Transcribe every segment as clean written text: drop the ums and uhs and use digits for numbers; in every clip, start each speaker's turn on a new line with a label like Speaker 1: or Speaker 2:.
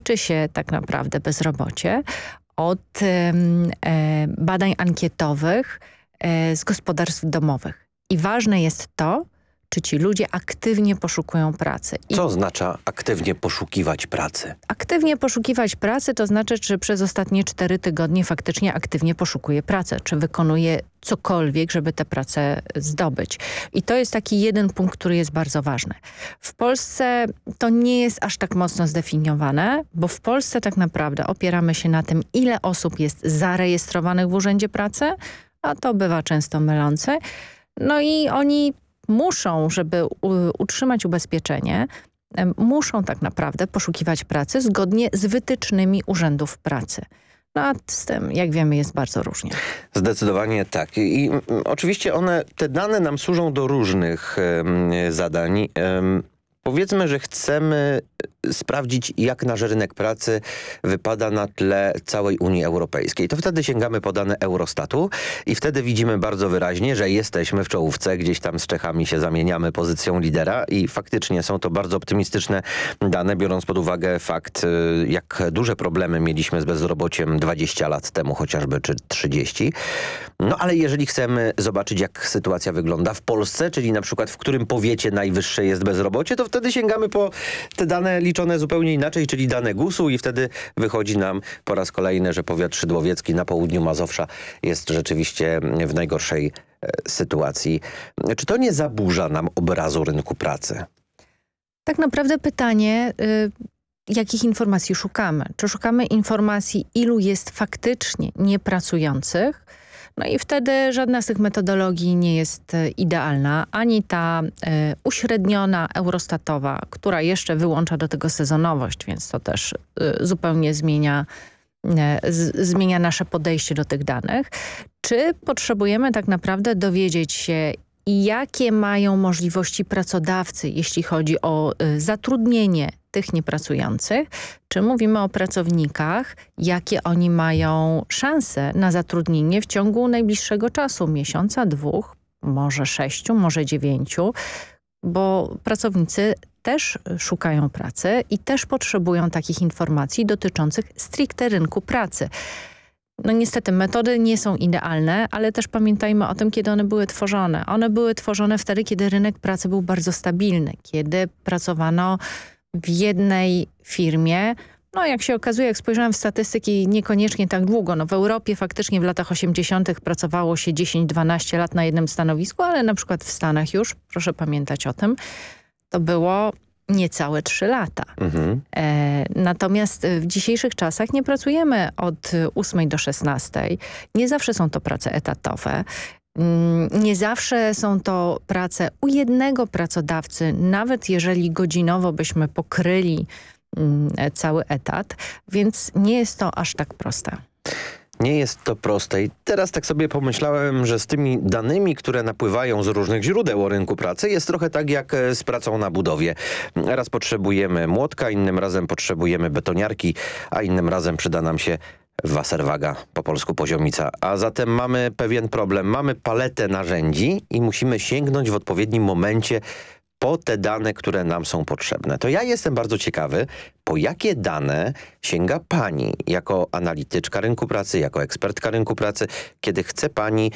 Speaker 1: liczy się tak naprawdę bezrobocie od badań ankietowych z gospodarstw domowych. I ważne jest to, czy ci ludzie aktywnie poszukują pracy.
Speaker 2: Co oznacza aktywnie poszukiwać pracy?
Speaker 1: Aktywnie poszukiwać pracy to znaczy, czy przez ostatnie 4 tygodnie faktycznie aktywnie poszukuje pracy, czy wykonuje cokolwiek, żeby tę pracę zdobyć. I to jest taki jeden punkt, który jest bardzo ważny. W Polsce to nie jest aż tak mocno zdefiniowane, bo w Polsce tak naprawdę opieramy się na tym, ile osób jest zarejestrowanych w Urzędzie Pracy, a to bywa często mylące. No i oni muszą, żeby utrzymać ubezpieczenie, muszą tak naprawdę poszukiwać pracy zgodnie z wytycznymi urzędów pracy. No a z tym, jak wiemy, jest bardzo różnie.
Speaker 2: Zdecydowanie tak. I oczywiście te dane nam służą do różnych zadań. Powiedzmy, że chcemy sprawdzić, jak nasz rynek pracy wypada na tle całej Unii Europejskiej. To wtedy sięgamy po dane Eurostatu i wtedy widzimy bardzo wyraźnie, że jesteśmy w czołówce, gdzieś tam z Czechami się zamieniamy pozycją lidera i faktycznie są to bardzo optymistyczne dane, biorąc pod uwagę fakt, jak duże problemy mieliśmy z bezrobociem 20 lat temu chociażby, czy 30. No ale jeżeli chcemy zobaczyć, jak sytuacja wygląda w Polsce, czyli na przykład w którym powiecie najwyższe jest bezrobocie, to wtedy sięgamy po te dane liczone zupełnie inaczej, czyli dane GUS-u i wtedy wychodzi nam po raz kolejny, że powiat szydłowiecki na południu Mazowsza jest rzeczywiście w najgorszej sytuacji. Czy to nie zaburza nam obrazu rynku pracy?
Speaker 1: Tak naprawdę pytanie, jakich informacji szukamy? Czy szukamy informacji, ilu jest faktycznie niepracujących? No i wtedy żadna z tych metodologii nie jest idealna. Ani ta uśredniona eurostatowa, która jeszcze wyłącza do tego sezonowość, więc to też zupełnie zmienia nasze podejście do tych danych. Czy potrzebujemy tak naprawdę dowiedzieć się, jakie mają możliwości pracodawcy, jeśli chodzi o zatrudnienie tych niepracujących, czy mówimy o pracownikach, jakie oni mają szanse na zatrudnienie w ciągu najbliższego czasu, miesiąca, 2, może 6, może 9, bo pracownicy też szukają pracy i też potrzebują takich informacji dotyczących stricte rynku pracy. No niestety metody nie są idealne, ale też pamiętajmy o tym, kiedy one były tworzone. One były tworzone wtedy, kiedy rynek pracy był bardzo stabilny, kiedy pracowano w jednej firmie. No jak się okazuje, jak spojrzałam w statystyki, niekoniecznie tak długo. No w Europie faktycznie w latach 80. pracowało się 10-12 lat na jednym stanowisku, ale na przykład w Stanach już, proszę pamiętać o tym, to było niecałe 3 lata. Natomiast w dzisiejszych czasach nie pracujemy od 8 do 16. Nie zawsze są to prace etatowe. Nie zawsze są to prace u jednego pracodawcy, nawet jeżeli godzinowo byśmy pokryli cały etat, więc nie jest to aż tak proste.
Speaker 2: Nie jest to proste i teraz tak sobie pomyślałem, że z tymi danymi, które napływają z różnych źródeł o rynku pracy, jest trochę tak jak z pracą na budowie. Raz potrzebujemy młotka, innym razem potrzebujemy betoniarki, a innym razem przyda nam się Wasserwaga, po polsku poziomica. A zatem mamy pewien problem. Mamy paletę narzędzi i musimy sięgnąć w odpowiednim momencie po te dane, które nam są potrzebne. To ja jestem bardzo ciekawy, po jakie dane sięga pani jako analityczka rynku pracy, jako ekspertka rynku pracy, kiedy chce pani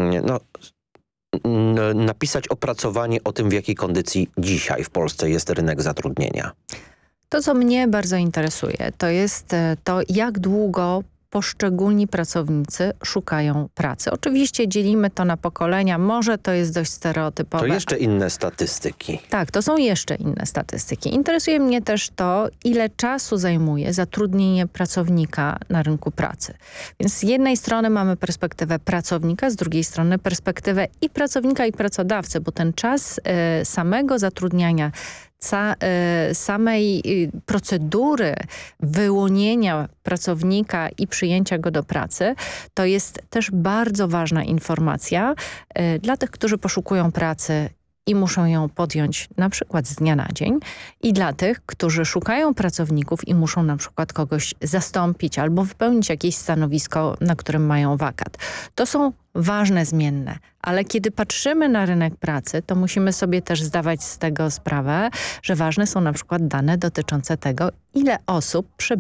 Speaker 2: napisać opracowanie o tym, w jakiej kondycji dzisiaj w Polsce jest rynek zatrudnienia.
Speaker 1: To, co mnie bardzo interesuje, to jest to, jak długo poszczególni pracownicy szukają pracy. Oczywiście dzielimy to na pokolenia, może to jest dość stereotypowe.
Speaker 2: To jeszcze inne statystyki.
Speaker 1: Tak, to są jeszcze inne statystyki. Interesuje mnie też to, ile czasu zajmuje zatrudnienie pracownika na rynku pracy. Więc z jednej strony mamy perspektywę pracownika, z drugiej strony perspektywę i pracownika, i pracodawcy, bo ten czas samego zatrudniania, samej procedury wyłonienia pracownika i przyjęcia go do pracy, to jest też bardzo ważna informacja dla tych, którzy poszukują pracy i muszą ją podjąć na przykład z dnia na dzień, i dla tych, którzy szukają pracowników i muszą na przykład kogoś zastąpić albo wypełnić jakieś stanowisko, na którym mają wakat. To są ważne zmienne. Ale kiedy patrzymy na rynek pracy, to musimy sobie też zdawać z tego sprawę, że ważne są na przykład dane dotyczące tego, ile osób przebywa